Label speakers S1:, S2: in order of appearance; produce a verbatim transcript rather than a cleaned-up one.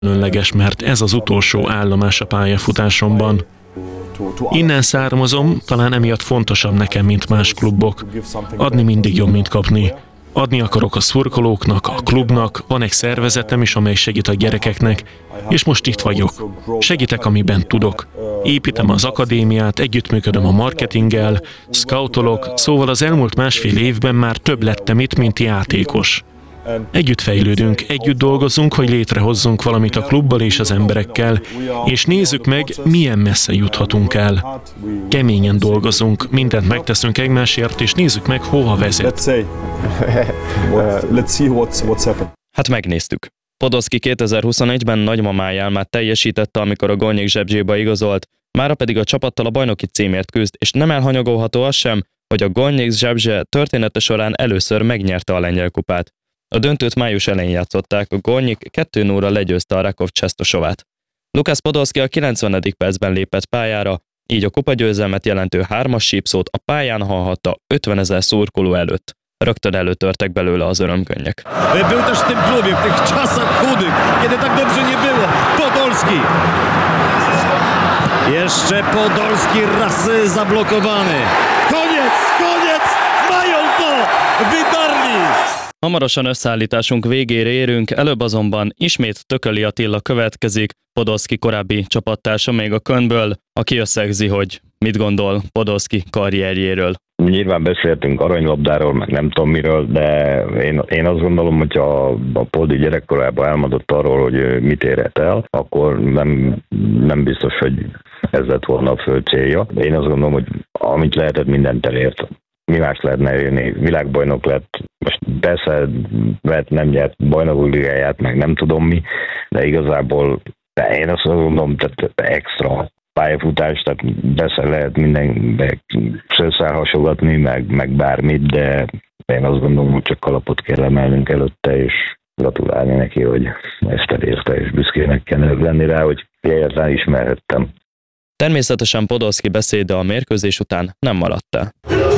S1: különleges, mert ez az utolsó állomás a pályafutásomban. Innen származom, talán emiatt fontosabb nekem, mint más klubok. Adni mindig jobb, mint kapni. Adni akarok a szurkolóknak, a klubnak, van egy szervezetem is, amely segít a gyerekeknek, és most itt vagyok. Segítek, amiben tudok. Építem az akadémiát, együttműködöm a marketinggel, scoutolok, szóval az elmúlt másfél évben már több lettem itt, mint játékos. Együtt fejlődünk, együtt dolgozunk, hogy létrehozzunk valamit a klubbal és az emberekkel, és nézzük meg, milyen messze juthatunk el. Keményen dolgozunk, mindent megteszünk egymásért, és nézzük meg, hova vezet.
S2: Hát megnéztük. Podolszky kétezer-huszonegyben nagymamáján már teljesítette, amikor a Gornyik Zsebzséba igazolt, mára pedig a csapattal a bajnoki címért küzd, és nem elhanyagolható az sem, hogy a Gornyik Zsebzse története során először megnyerte a lengyel kupát. A döntőt május elején játszották, a Gornyik kettő nulla legyőzte a Rakov Czestochowát. Lukász Podolszky a kilencvenedik percben lépett pályára, így a kupagyőzelmet jelentő hármas sípszót a pályán hallhatta ötvenezer szurkoló előtt. Rögtön előtörtek belőle az örömkönnyek.
S3: Był też w tym klubie, w tych czasach chudych, kiedy tak dobrze nie było. Podolski. Jeszcze Podolski raz zablokowany. Koniec, koniec! Mają to! Wydarli!
S2: Hamarosan összeállításunk végére érünk, előbb azonban ismét Tököli Attila következik, Podolszky korábbi csapattársa még a Kölnből, aki összegzi, hogy mit gondol Podolszky karrierjéről.
S4: Nyilván beszéltünk aranylabdáról, meg nem tudom miről, de én, én azt gondolom, hogy a, a Poldi gyerekkorában elmondott arról, hogy mit érhet el, akkor nem, nem biztos, hogy ez lett volna a fő célja. Én azt gondolom, hogy amit lehetett, mindent elért. Mi más lehetne érni? Világbajnok lett, most persze mert nem nyert bajnokok ligáját, meg nem tudom mi, de igazából de én azt gondolom, tehát extra pályafutás, tehát persze lehet mindenbe szőszálhasogatni, meg, meg bármit, de én azt gondolom, hogy csak kalapot kell emelnünk előtte, és gratulálni neki, hogy ezt elérte, és büszkének kell lenni rá, hogy egyáltalán ismerhettem.
S2: Természetesen Podolszky beszéde a mérkőzés után nem maradt el.